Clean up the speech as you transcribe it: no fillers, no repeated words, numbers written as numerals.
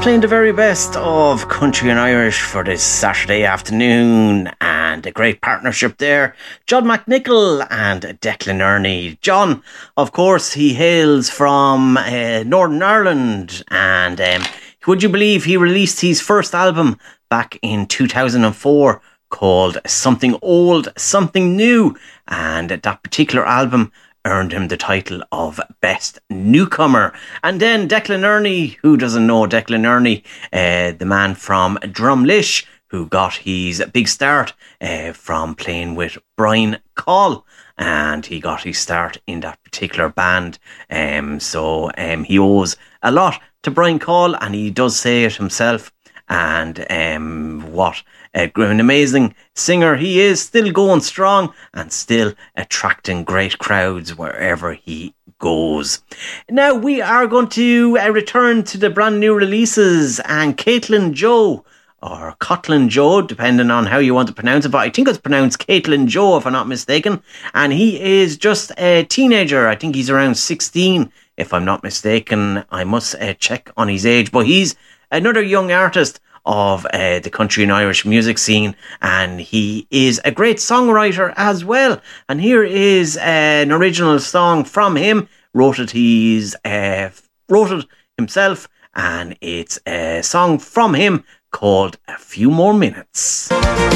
playing the very best of country and Irish for this Saturday afternoon, and a great partnership there. John McNichol and Declan Ernie. John, of course, he hails from Northern Ireland, and would you believe he released his first album back in 2004 called Something Old, Something New, and that particular album earned him the title of Best Newcomer. And then Declan Ernie, who doesn't know Declan Ernie, the man from Drumlish, who got his big start from playing with Brian Call, and he got his start in that particular band. So he owes a lot to Brian Call, and he does say it himself. And what an amazing singer he is, still going strong and still attracting great crowds wherever he goes. Now we are going to return to the brand new releases, and Caitlin Joe, or Cotlin Joe, depending on how you want to pronounce it, but I think it's pronounced Caitlin Joe if I'm not mistaken, and he is just a teenager. I think he's around 16 if I'm not mistaken. I must check on his age, but he's another young artist of the country and Irish music scene, and he is a great songwriter as well. And here is an original song from him. Wrote it himself, and it's a song from him called A Few More Minutes.